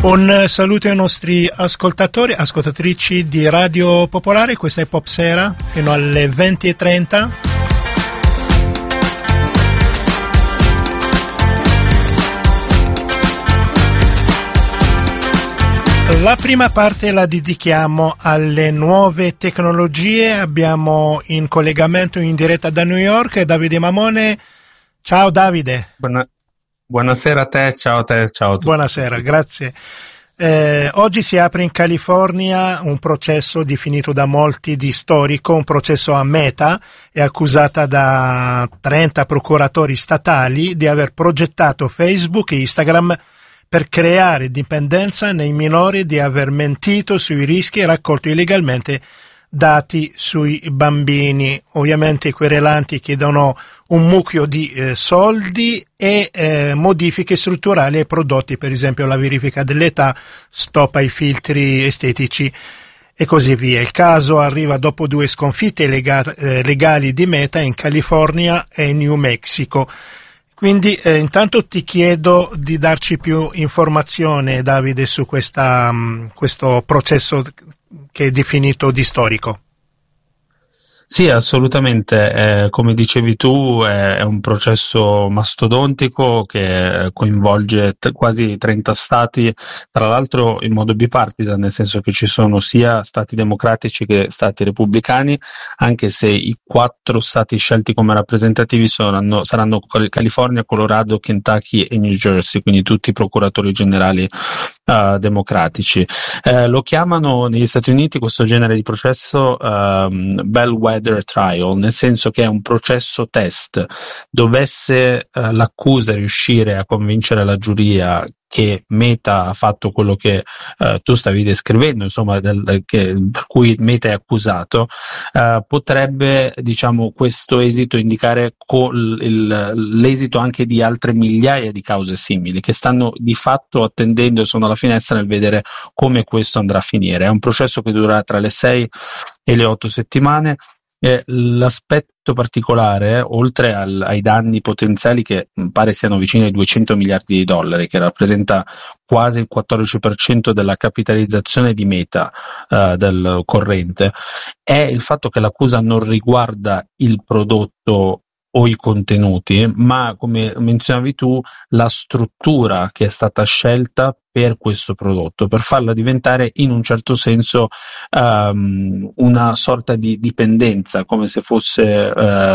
Un saluto ai nostri ascoltatrici di Radio Popolare, questa è Popsera fino alle 20:30. La prima parte la dedichiamo alle nuove tecnologie. Abbiamo in collegamento in diretta da New York Davide Mamone. Ciao Davide. Buonasera a te, ciao a te, ciao a tutti. Buonasera, grazie. Oggi si apre in California un processo definito da molti di storico, un processo a Meta. È accusata da 30 procuratori statali di aver progettato Facebook e Instagram per creare dipendenza nei minori, di aver mentito sui rischi e raccolto illegalmente dati sui bambini. Ovviamente i querelanti chiedono un mucchio di soldi e modifiche strutturali ai prodotti, per esempio la verifica dell'età, stop ai filtri estetici e così via. Il caso arriva dopo 2 sconfitte legali di Meta in California e New Mexico. Quindi intanto ti chiedo di darci più informazione, Davide, su questo processo che è definito di storico. Sì, assolutamente. Come dicevi tu, è un processo mastodontico che coinvolge quasi 30 stati, tra l'altro in modo bipartisan, nel senso che ci sono sia stati democratici che stati repubblicani, anche se i 4 stati scelti come rappresentativi saranno California, Colorado, Kentucky e New Jersey, quindi tutti i procuratori generali democratici. Lo chiamano negli Stati Uniti questo genere di processo bellwether trial, nel senso che è un processo test. Dovesse l'accusa riuscire a convincere la giuria che Meta ha fatto quello che tu stavi descrivendo, insomma, per cui Meta è accusato, potrebbe, diciamo, questo esito indicare l'esito anche di altre migliaia di cause simili che stanno di fatto attendendo e sono alla finestra nel vedere come questo andrà a finire. È un processo che durerà tra le 6 e le 8 settimane. L'aspetto particolare, oltre ai danni potenziali che pare siano vicini ai $200 miliardi, che rappresenta quasi il 14% della capitalizzazione di Meta del corrente, è il fatto che l'accusa non riguarda il prodotto o i contenuti, ma, come menzionavi tu, la struttura che è stata scelta per questo prodotto, per farla diventare in un certo senso una sorta di dipendenza, come se fosse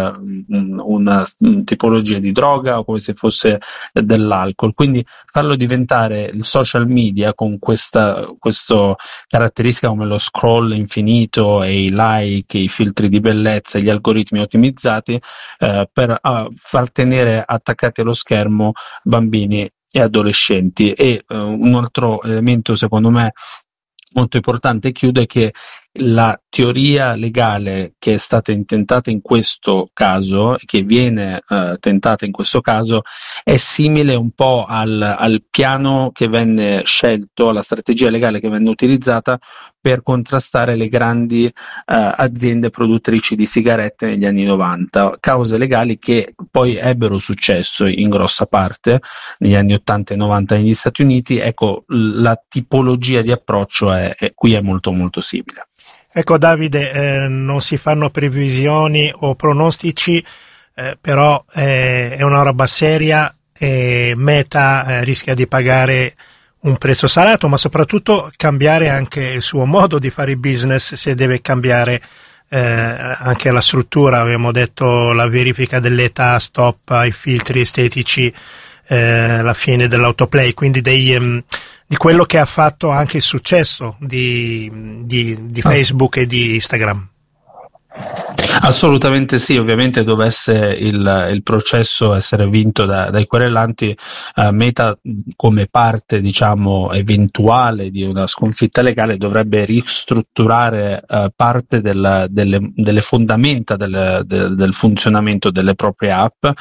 una tipologia di droga o come se fosse dell'alcol. Quindi farlo diventare il social media con questa caratteristica come lo scroll infinito e i like, i filtri di bellezza e gli algoritmi ottimizzati per far tenere attaccati allo schermo bambini e adolescenti. E un altro elemento secondo me molto importante, chiude, che la teoria legale che è stata intentata in questo caso, che viene tentata in questo caso, è simile un po' al piano che venne scelto, alla strategia legale che venne utilizzata per contrastare le grandi aziende produttrici di sigarette negli anni 90, cause legali che poi ebbero successo in grossa parte negli anni 80 e 90 negli Stati Uniti. Ecco, la tipologia di approccio qui è molto molto simile. Ecco Davide, non si fanno previsioni o pronostici, però è una roba seria e Meta rischia di pagare un prezzo salato, ma soprattutto cambiare anche il suo modo di fare business, se deve cambiare anche la struttura. Abbiamo detto la verifica dell'età, stop ai filtri estetici, la fine dell'autoplay, quindi di quello che ha fatto anche il successo di Facebook e di Instagram. Assolutamente sì, ovviamente dovesse il processo essere vinto dai querelanti, Meta, come parte, diciamo, eventuale di una sconfitta legale, dovrebbe ristrutturare parte delle fondamenta del funzionamento delle proprie app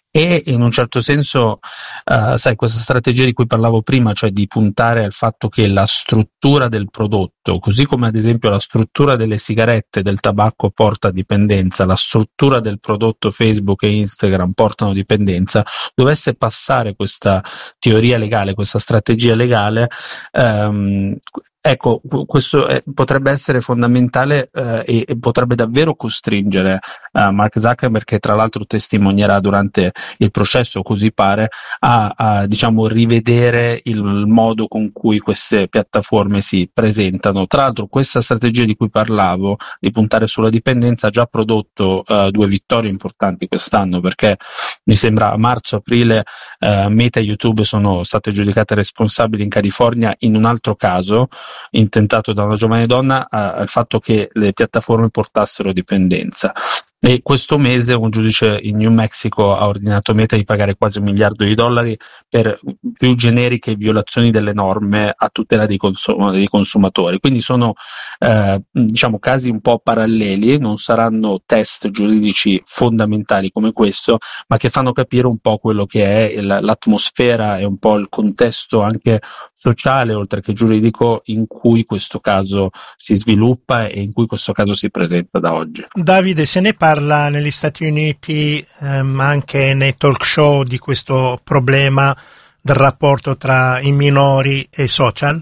E in un certo senso, sai, questa strategia di cui parlavo prima, cioè di puntare al fatto che la struttura del prodotto, così come ad esempio la struttura delle sigarette, del tabacco porta a dipendenza, la struttura del prodotto Facebook e Instagram portano dipendenza, dovesse passare questa teoria legale, questa strategia legale, ecco, questo potrebbe essere fondamentale e potrebbe davvero costringere Mark Zuckerberg, che tra l'altro testimonierà durante il processo, così pare, a diciamo rivedere il modo con cui queste piattaforme si presentano. Tra l'altro questa strategia di cui parlavo, di puntare sulla dipendenza, ha già prodotto 2 vittorie importanti quest'anno, perché mi sembra a marzo-aprile Meta e YouTube sono state giudicate responsabili in California in un altro caso intentato da una giovane donna al fatto che le piattaforme portassero dipendenza. E questo mese un giudice in New Mexico ha ordinato a Meta di pagare quasi $1 miliardo per più generiche violazioni delle norme a tutela dei consumatori. Quindi sono diciamo casi un po' paralleli, non saranno test giuridici fondamentali come questo, ma che fanno capire un po' quello che è l'atmosfera e un po' il contesto anche sociale, oltre che giuridico, in cui questo caso si sviluppa e in cui questo caso si presenta da oggi. Davide, se ne parla negli Stati Uniti anche nei talk show di questo problema del rapporto tra i minori e i social?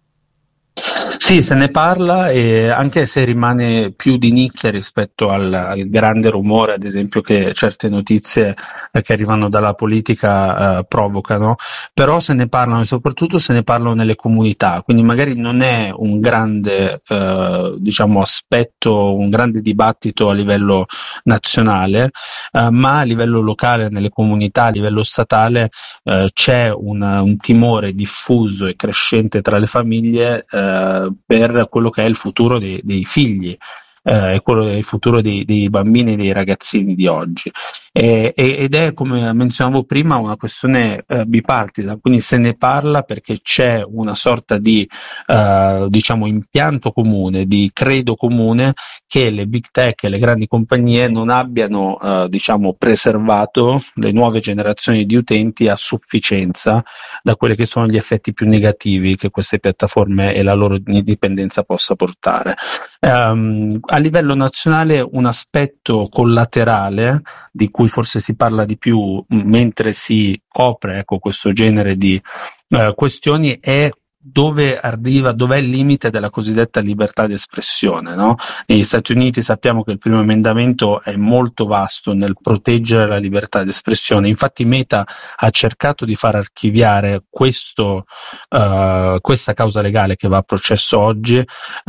Sì, se ne parla, e anche se rimane più di nicchia rispetto al grande rumore, ad esempio, che certe notizie che arrivano dalla politica provocano, però se ne parlano e soprattutto se ne parlano nelle comunità, quindi magari non è un grande diciamo aspetto, un grande dibattito a livello nazionale, ma a livello locale, nelle comunità, a livello statale c'è un timore diffuso e crescente tra le famiglie per quello che è il futuro dei figli, quello del futuro dei bambini e dei ragazzini di oggi. Ed è, come menzionavo prima, una questione bipartisan, quindi se ne parla perché c'è una sorta di diciamo impianto comune, di credo comune, che le big tech e le grandi compagnie non abbiano diciamo preservato le nuove generazioni di utenti a sufficienza da quelli che sono gli effetti più negativi che queste piattaforme e la loro dipendenza possa portare. A livello nazionale un aspetto collaterale di cui forse si parla di più mentre si copre, ecco, questo genere di questioni è dov'è il limite della cosiddetta libertà di espressione, no? Negli Stati Uniti sappiamo che il primo emendamento è molto vasto nel proteggere la libertà di espressione, infatti Meta ha cercato di far archiviare questa causa legale che va a processo oggi,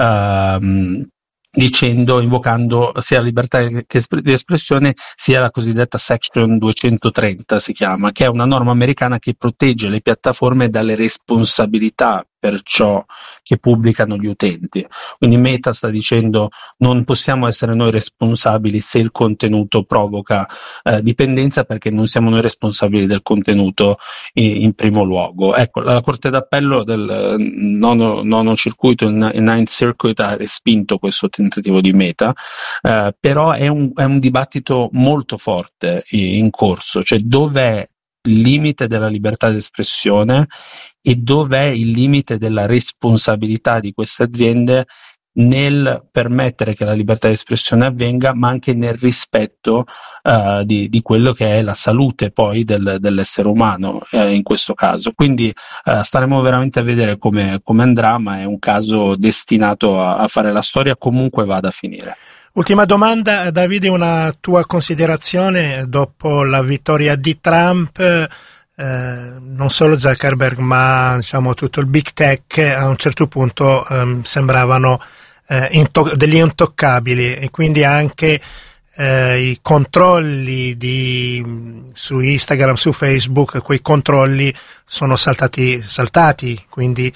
invocando sia la libertà di espressione sia la cosiddetta Section 230 si chiama, che è una norma americana che protegge le piattaforme dalle responsabilità per ciò che pubblicano gli utenti. Quindi Meta sta dicendo non possiamo essere noi responsabili se il contenuto provoca dipendenza, perché non siamo noi responsabili del contenuto in primo luogo. Ecco, la Corte d'Appello del nono circuito, il Ninth Circuit, ha respinto questo tentativo di Meta, però è un dibattito molto forte in corso, cioè dov'è il limite della libertà di espressione e dov'è il limite della responsabilità di queste aziende nel permettere che la libertà di espressione avvenga, ma anche nel rispetto di quello che è la salute poi dell'essere umano in questo caso. Quindi staremo veramente a vedere come andrà, ma è un caso destinato a fare la storia, comunque vada a finire. Ultima domanda, Davide, una tua considerazione dopo la vittoria di Trump. Non solo Zuckerberg, ma diciamo tutto il big tech a un certo punto sembravano degli intoccabili, e quindi anche i controlli su Instagram, su Facebook, quei controlli sono saltati, quindi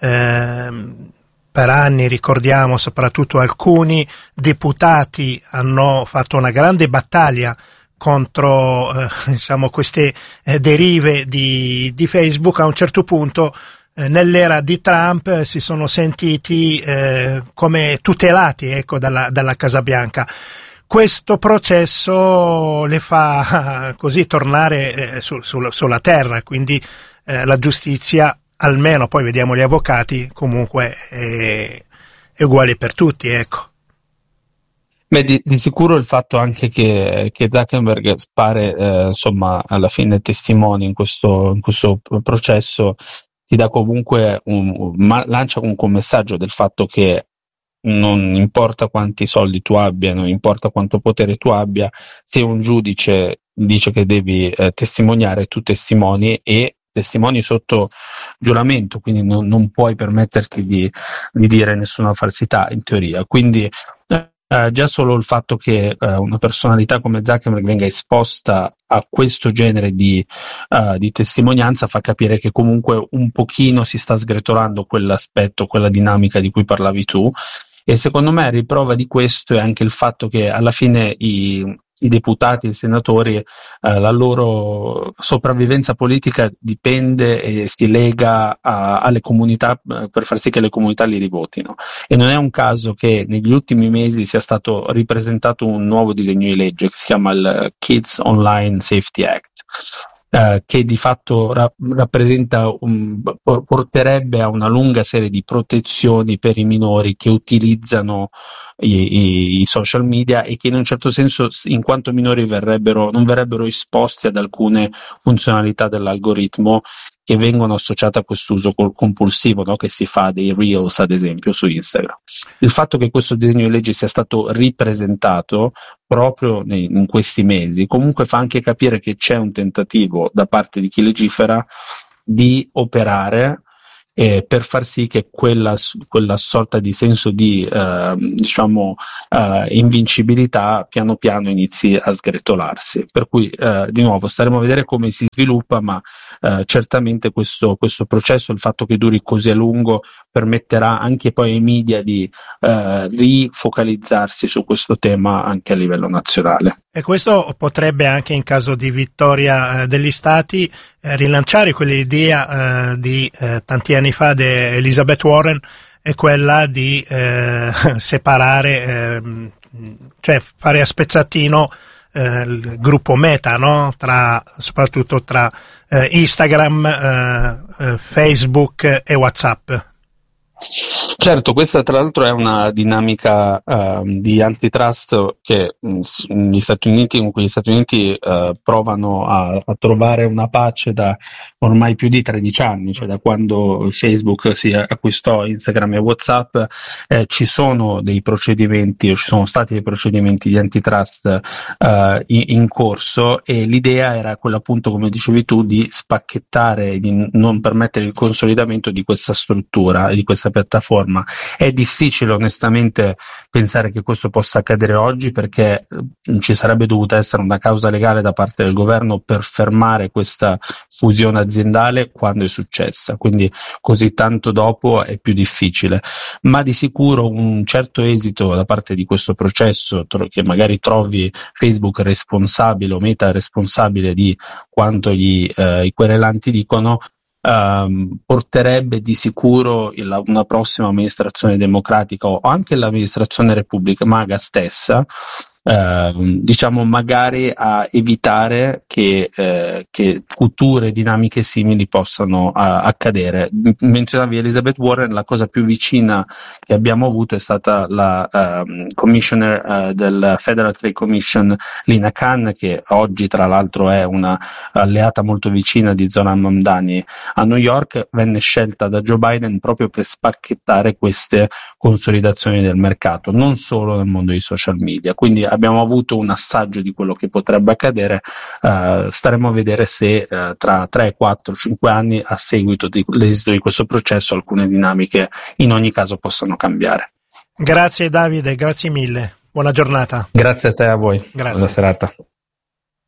per anni, ricordiamo, soprattutto alcuni deputati hanno fatto una grande battaglia contro diciamo queste derive di Facebook. A un certo punto nell'era di Trump si sono sentiti come tutelati, ecco, dalla Casa Bianca. questo processo le fa così tornare sulla terra, quindi la giustizia, almeno poi vediamo gli avvocati, comunque è uguale per tutti, ecco. Beh, di sicuro il fatto anche che Zuckerberg pare, insomma, alla fine testimoni in questo processo, ti dà comunque lancia comunque un messaggio del fatto che non importa quanti soldi tu abbia, non importa quanto potere tu abbia, se un giudice dice che devi testimoniare, tu testimoni e testimoni sotto giuramento, quindi non puoi permetterti di dire nessuna falsità in teoria. Quindi già solo il fatto che una personalità come Zuckerberg venga esposta a questo genere di testimonianza fa capire che comunque un pochino si sta sgretolando quell'aspetto, quella dinamica di cui parlavi tu, e secondo me riprova di questo è anche il fatto che alla fine i deputati e i senatori, la loro sopravvivenza politica dipende e si lega alle comunità per far sì che le comunità li rivotino. E non è un caso che negli ultimi mesi sia stato ripresentato un nuovo disegno di legge che si chiama il Kids Online Safety Act. Che di fatto rappresenta porterebbe a una lunga serie di protezioni per i minori che utilizzano i social media e che in un certo senso, in quanto minori, non verrebbero esposti ad alcune funzionalità dell'algoritmo che vengono associate a quest'uso compulsivo, no? Che si fa dei reels, ad esempio, su Instagram. Il fatto che questo disegno di legge sia stato ripresentato proprio in questi mesi comunque fa anche capire che c'è un tentativo da parte di chi legifera di operare per far sì che quella sorta di senso di invincibilità piano piano inizi a sgretolarsi. Per cui di nuovo staremo a vedere come si sviluppa, ma certamente questo processo, il fatto che duri così a lungo, permetterà anche poi ai media di rifocalizzarsi su questo tema anche a livello nazionale. E questo potrebbe anche, in caso di vittoria degli stati, rilanciare quell'idea di tanti anni fa di Elizabeth Warren, è quella di separare, cioè fare a spezzatino il gruppo Meta, no? Soprattutto tra Instagram, Facebook e WhatsApp. Certo, questa tra l'altro è una dinamica di antitrust che con gli Stati Uniti provano a trovare una pace da ormai più di 13 anni, cioè da quando Facebook si acquistò Instagram e WhatsApp. Ci sono stati dei procedimenti di antitrust in corso, e l'idea era quella, appunto, come dicevi tu, di spacchettare, di non permettere il consolidamento di questa struttura e di questa piattaforma. È difficile onestamente pensare che questo possa accadere oggi, perché ci sarebbe dovuta essere una causa legale da parte del governo per fermare questa fusione aziendale quando è successa, quindi così tanto dopo è più difficile, ma di sicuro un certo esito da parte di questo processo, che magari trovi Facebook responsabile o Meta responsabile di quanto i querelanti dicono, porterebbe di sicuro una prossima amministrazione democratica o anche l'amministrazione repubblicana stessa, diciamo, magari a evitare che future dinamiche simili possano accadere. Menzionavi Elizabeth Warren, la cosa più vicina che abbiamo avuto è stata la commissioner del Federal Trade Commission, Lina Khan, che oggi tra l'altro è una alleata molto vicina di Zoran Mamdani a New York. Venne scelta da Joe Biden proprio per spacchettare queste consolidazioni del mercato, non solo nel mondo dei social media. Quindi abbiamo avuto un assaggio di quello che potrebbe accadere. Staremo a vedere se tra 3, 4, 5 anni, a seguito dell'esito di questo processo, alcune dinamiche in ogni caso possano cambiare. Grazie Davide, grazie mille. Buona giornata. Grazie a te e a voi. Grazie. Buona serata.